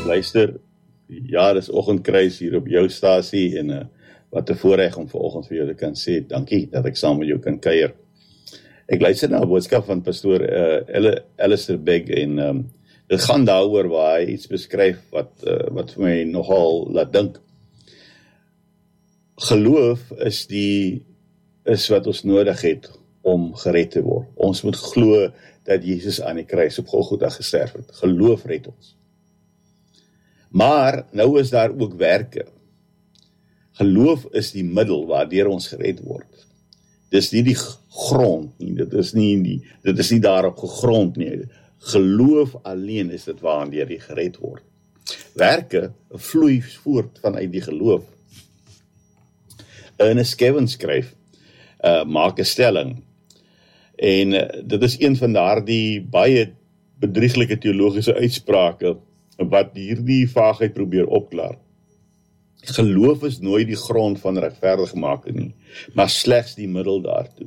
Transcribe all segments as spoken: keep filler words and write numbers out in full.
Luister, ja, dis oggendkruis hier op jou stasie en uh, wat 'n voorreg om vanoggend vir jou te kan sê, dankie dat ek saam met jou kan kuier. Ek luister na 'n boodskap van pastoor uh, Alistair Begg en um, dit gaan daaroor waar hy iets beskryf wat, uh, wat vir my nogal laat dink. Geloof is die is wat ons nodig het om gered te word. Ons moet glo dat Jesus aan die kruis op Golgotha gesterf het. Geloof red ons. Maar nou is daar ook werke. Geloof is die middel waardeur ons gered word. Dis nie die grond nie, dit is nie, die, dit is nie daarop gegrond nie. Geloof alleen is dit waardeur jy gered word. Werke vloei voort vanuit die geloof. Ernest Kevin skryf, uh, maak 'n stelling, en uh, dit is een van daardie baie bedrieglike teologiese uitsprake, wat hierdie vaagheid probeer opklaar. Geloof is nooit die grond van regverdigmaking nie, maar slegs die middel daartoe.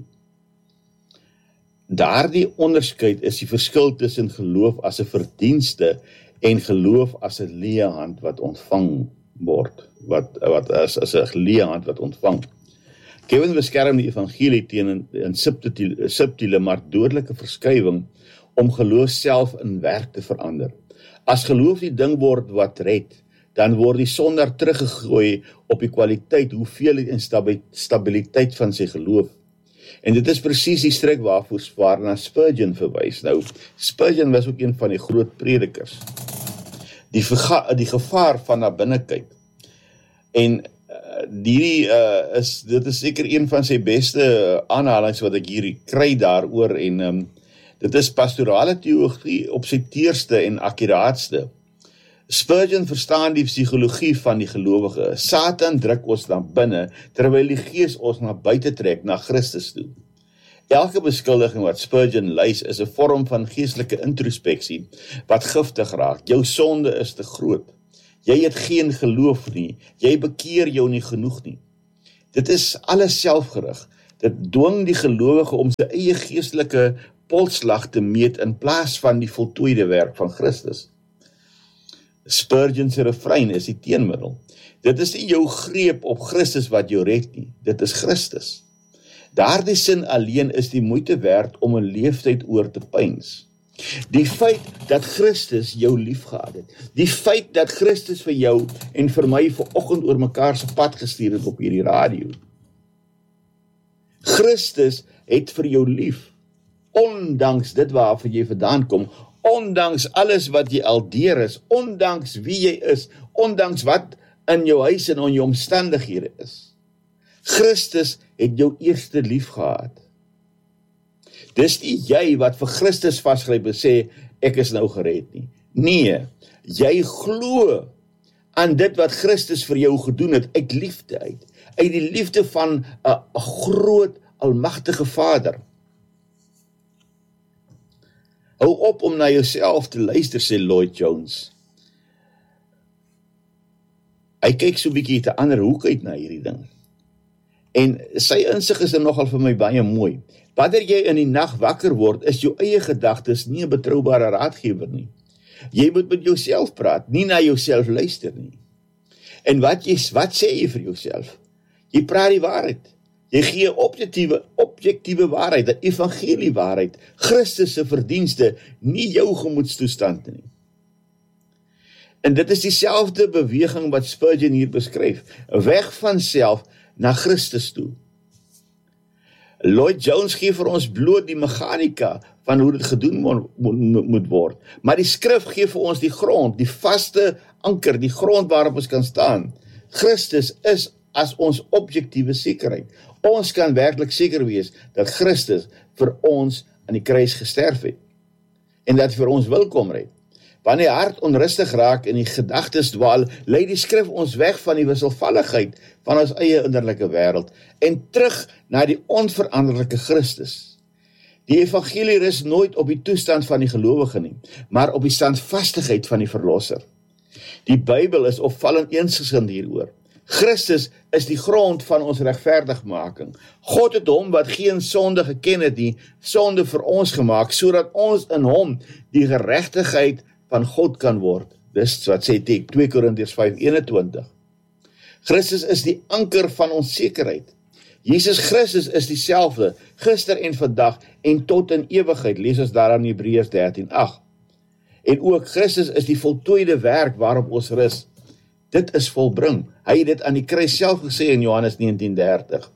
Daardie onderskeid is die verskil tussen geloof as 'n verdienste en geloof as 'n leë hand wat ontvang word, wat, wat as, as 'n leë hand wat ontvang. Kevin beskerm die evangelie teen 'n, 'n subtiele, subtiele maar dodelike verskuiwing om geloof self in werk te verander. As geloof die ding word wat red, dan word die sondaar teruggegooi op die kwaliteit, hoeveelheid en stabiliteit van sy geloof. En dit is presies die stryk waarvoor waarna Spurgeon verwys. Nou, Spurgeon was ook een van die groot predikers. Die, verga, die gevaar van na binne kyk. En uh, die uh, is, dit is seker een van sy beste uh, aanhalings wat ek hier kry daaroor, en um, dit is pastorale teologie op sy teerste en akkuraatste. Spurgeon verstaan die psigologie van die gelowige. Satan druk ons na binne, terwyl die gees ons na buite trek, na Christus toe. Elke beskuldiging wat Spurgeon lys is 'n vorm van geestelike introspeksie, wat giftig raak. Jou sonde is te groot. Jy het geen geloof nie. Jy bekeer jou nie genoeg nie. Dit is alles selfgerig. Dit dwing die gelowige om sy eie geestelike polsslag te meet in plaas van die voltooide werk van Christus. Spurgeon se refrein is die teenmiddel. Dit is nie jou greep op Christus wat jou red nie, dit is Christus. Daardie sin alleen is die moeite werd om 'n leeftyd oor te pyns. Die feit dat Christus jou liefgehad het, die feit dat Christus vir jou en vir my vanoggend oor mekaar se pad gestuur het op hierdie radio. Christus het vir jou lief, ondanks dit waarvan jy vandaan kom, ondanks alles wat jy al deur is, ondanks wie jy is, ondanks wat in jou huis en in jou omstandighede is. Christus het jou eerste lief gehad. Dis nie jy wat vir Christus vasgryp en sê, ek is nou gered nie. Nee, jy glo aan dit wat Christus vir jou gedoen het, uit liefde uit, uit die liefde van 'n groot, almagtige Vader. Hou op om na jouself te luister, sê Lloyd Jones. Hy kyk so 'n bietjie uit 'n ander hoek uit na hierdie ding. En sy insig is er nogal vir my baie mooi. Wanneer jy in die nag wakker word, is jou eie gedagtes nie 'n betroubare raadgewer nie. Jy moet met jouself praat, nie na jouself luister nie. En wat, jy, wat sê jy vir jouself? Jy praat die waarheid. Jy gee objectieve, objectieve waarheid, die evangelie waarheid, Christus se verdienste, nie jou gemoedstoestand nie. En dit is dieselfde beweging wat Spurgeon hier beskryf, weg van self na Christus toe. Lloyd Jones gee vir ons bloot die mechanika van hoe dit gedoen mo mo moet word, maar die skrif gee vir ons die grond, die vaste anker, die grond waarop ons kan staan. Christus is as ons objectieve sekerheid. Ons kan werklik seker wees dat Christus vir ons aan die kruis gesterf het en dat vir ons wil kom red. Wanneer die hart onrustig raak en die gedagtes dwaal, lei die skrif ons weg van die wisselvalligheid van ons eie innerlike wêreld en terug na die onveranderlike Christus. Die evangelie rus nooit op die toestand van die gelowige nie, maar op die standvastigheid van die verlosser. Die Bybel is opvallend eensgesind hieroor. Christus is die grond van ons regverdigmaking. God het hom wat geen sonde geken het nie, sonde vir ons gemaak, sodat ons in hom die geregtigheid van God kan word. Dis wat sê twee Korintiërs vyf eenentwintig. Christus is die anker van ons sekerheid. Jesus Christus is dieselfde, gister en vandag en tot in ewigheid, lees ons daarom in Hebreërs dertien agt. En ook Christus is die voltooide werk waarop ons rus. Dit is volbring. Hy het dit aan die kruis self gesê in Johannes negentien dertig.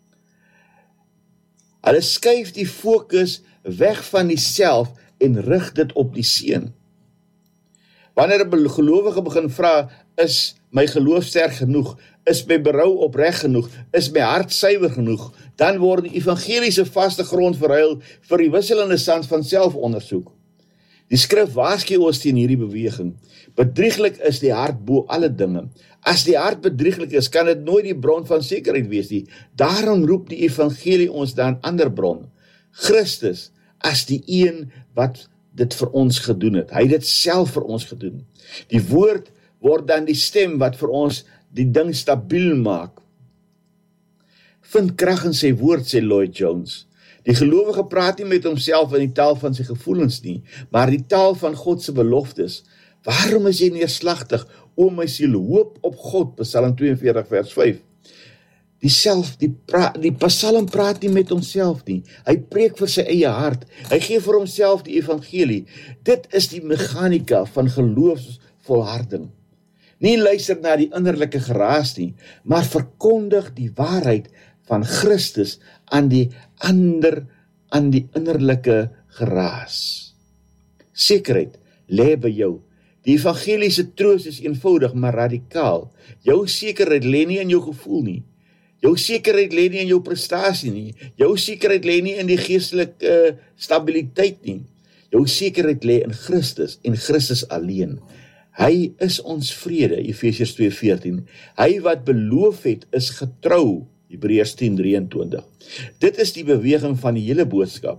Hulle skuif die fokus weg van die self en rig dit op die seun. Wanneer 'n gelowige begin vra, is my geloof sterk genoeg, is my berou opreg genoeg, is my hart suiwer genoeg, dan word die evangeliese vaste grond verruil vir die wisselende sand van selfondersoek. Die skrif waarsku ons teen hierdie beweging. Bedrieglik is die hart bo alle dinge. As die hart bedrieglik is, kan dit nooit die bron van sekerheid wees nie. Daarom roep die evangelie ons dan ander bron. Christus as die een wat dit vir ons gedoen het. Hy het dit self vir ons gedoen. Die woord word dan die stem wat vir ons die ding stabiel maak. Vind krag in sy woord, sê Lloyd Jones. Die gelowige praat nie met homself in die taal van sy gevoelens nie, maar die taal van God se beloftes. Waarom is jy neerslagtig, o my siel, hoop op God, Psalm tweeënveertig vers vyf. Die self, die, pra, die Psalm praat nie met homself nie, hy preek vir sy eie hart, hy gee vir homself die evangelie. Dit is die mechanika van geloofsvolharding. Nie luister na die innerlike geraas nie, maar verkondig die waarheid van Christus aan die ander, aan die innerlike geraas. Sekerheid lê by jou. Die evangeliese troos is eenvoudig, maar radikaal. Jou sekerheid lê nie in jou gevoel nie. Jou sekerheid lê nie in jou prestasie nie. Jou sekerheid lê nie in die geestelike uh, stabiliteit nie. Jou sekerheid lê in Christus en Christus alleen. Hy is ons vrede, Efesiërs twee veertien. Hy wat beloof het, is getrou, Hebreërs tien drieëntwintig. Dit is die beweging van die hele boodskap.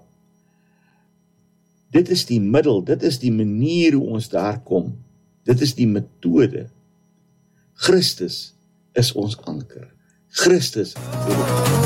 Dit is die middel, dit is die manier hoe ons daar kom. Dit is die metode. Christus is ons anker. Christus